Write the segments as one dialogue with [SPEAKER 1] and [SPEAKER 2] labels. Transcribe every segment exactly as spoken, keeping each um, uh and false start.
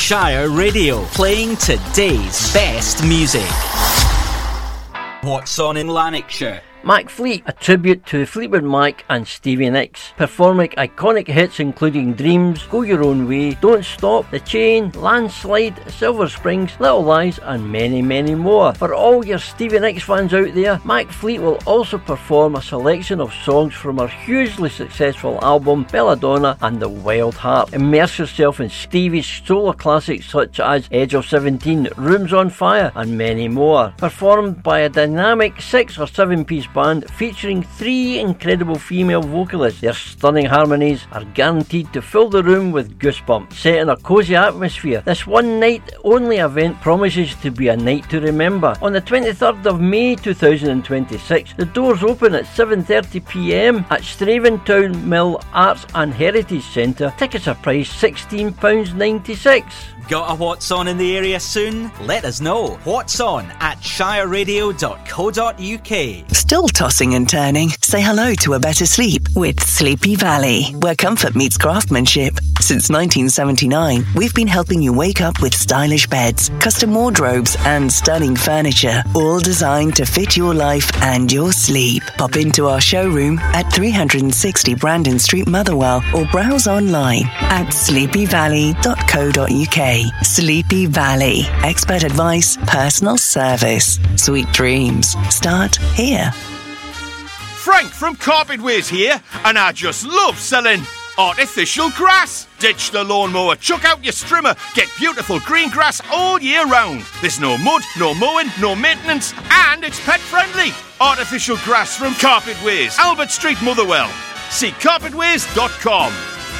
[SPEAKER 1] Shire Radio, playing today's best music. What's on in Lanarkshire?
[SPEAKER 2] Mac Fleet, a tribute to Fleetwood Mac and Stevie Nicks, performing iconic hits including Dreams, Go Your Own Way, Don't Stop, The Chain, Landslide, Silver Springs, Little Lies and many many more. For all your Stevie Nicks fans out there, Mac Fleet will also perform a selection of songs from her hugely successful album Belladonna and The Wild Heart. Immerse yourself in Stevie's solo classics such as Edge of seventeen, Rooms on Fire and many more. Performed by a dynamic six or seven piece band featuring three incredible female vocalists. Their stunning harmonies are guaranteed to fill the room with goosebumps. Set in a cosy atmosphere, this one night only event promises to be a night to remember. On the twenty-third of May two thousand twenty-six, the doors open at seven thirty p m at Straven Town Mill Arts and Heritage Centre. Tickets are priced sixteen pounds ninety-six.
[SPEAKER 1] Got a What's On in the area soon? Let us know. What's On at shire radio dot co dot u k.
[SPEAKER 3] Still tossing and turning? Say hello to a better sleep with Sleepy Valley, where comfort meets craftsmanship. Since nineteen seventy-nine, we've been helping you wake up with stylish beds, custom wardrobes and stunning furniture, all designed to fit your life and your sleep. Pop into our showroom at three sixty Brandon Street, Motherwell, or browse online at sleepy valley dot co dot u k. Sleepy Valley. Expert advice, personal service. Sweet dreams start here.
[SPEAKER 4] Frank from Carpetways here, and I just love selling artificial grass. Ditch the lawnmower, chuck out your strimmer, get beautiful green grass all year round. There's no mud, no mowing, no maintenance, and it's pet friendly. Artificial grass from Carpetways, Albert Street, Motherwell. See carpetways dot com.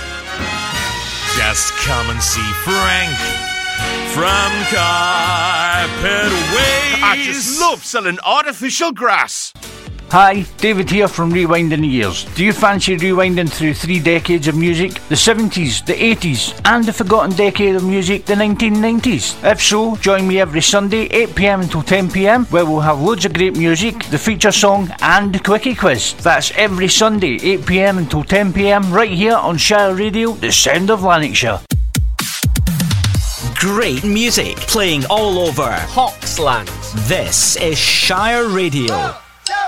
[SPEAKER 5] Just come and see Frank from Carpetways.
[SPEAKER 4] I just love selling artificial grass.
[SPEAKER 6] Hi, David here from Rewinding the Years. Do you fancy rewinding through three decades of music? The seventies, the eighties, and the forgotten decade of music, the nineteen nineties? If so, join me every Sunday, eight p m until ten p m, where we'll have loads of great music, the feature song, and the quickie quiz. That's every Sunday, eight p m until ten p m, right here on Shire Radio, the sound of Lanarkshire.
[SPEAKER 1] Great music playing all over Hawksland. This is Shire Radio.